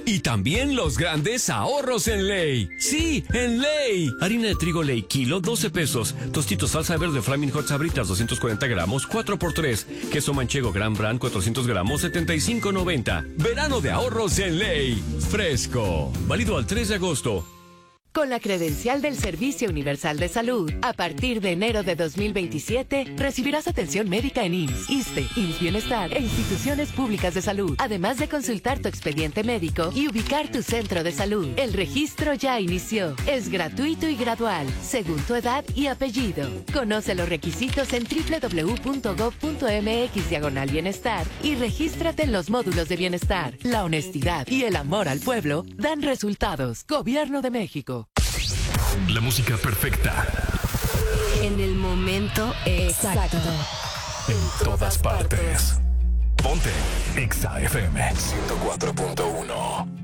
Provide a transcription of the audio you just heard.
Y también los grandes ahorros en Ley. ¡Sí, en Ley! Harina de trigo Ley, kilo, 12 pesos. Tostitos salsa verde Flaming Hot Sabritas, 240 gramos, 4x3. Queso manchego Gran Bran, 400 gramos, 75.90. Verano de ahorros en Ley. Fresco. Válido al 3 de agosto. Con la credencial del Servicio Universal de Salud, a partir de enero de 2027, recibirás atención médica en IMSS, ISSSTE, IMSS Bienestar e instituciones públicas de salud, además de consultar tu expediente médico y ubicar tu centro de salud. El registro ya inició. Es gratuito y gradual, según tu edad y apellido. Conoce los requisitos en www.gov.mx/bienestar y regístrate en los módulos de bienestar. La honestidad y el amor al pueblo dan resultados. Gobierno de México. La música perfecta. En el momento exacto. En todas partes. Ponte Exa FM 104.1.